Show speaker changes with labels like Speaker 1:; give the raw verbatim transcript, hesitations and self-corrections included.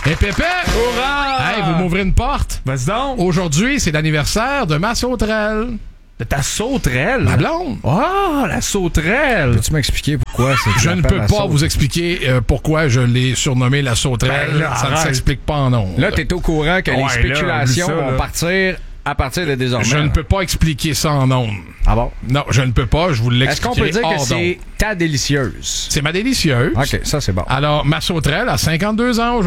Speaker 1: Et Pépé!
Speaker 2: Hurrah!
Speaker 1: Hey, vous m'ouvrez une porte?
Speaker 2: Vas-y donc.
Speaker 1: Aujourd'hui, c'est l'anniversaire de ma sauterelle.
Speaker 2: De ta sauterelle?
Speaker 1: Ma blonde.
Speaker 2: Ah, la sauterelle!
Speaker 3: Peux-tu m'expliquer pourquoi c'est
Speaker 1: Je ne peux pas vous expliquer euh, pourquoi je l'ai surnommée la sauterelle.
Speaker 2: Ben là,
Speaker 1: ça ne
Speaker 2: arrête.
Speaker 1: s'explique pas en ondes.
Speaker 3: Là, t'es au courant que
Speaker 2: Ouais,
Speaker 3: les
Speaker 2: là,
Speaker 3: spéculations
Speaker 2: oublie ça,
Speaker 3: vont
Speaker 2: là.
Speaker 3: partir à partir de désormais.
Speaker 1: Je ne peux pas expliquer ça en ondes.
Speaker 3: Ah bon?
Speaker 1: Non, je ne peux pas. Je vous
Speaker 3: Est-ce qu'on peut
Speaker 1: l'expliquerai
Speaker 3: dire que
Speaker 1: hors
Speaker 3: c'est
Speaker 1: d'ondes.
Speaker 3: ta délicieuse?
Speaker 1: C'est ma délicieuse.
Speaker 3: OK, ça c'est bon.
Speaker 1: Alors, ma sauterelle a cinquante-deux ans aujourd'hui.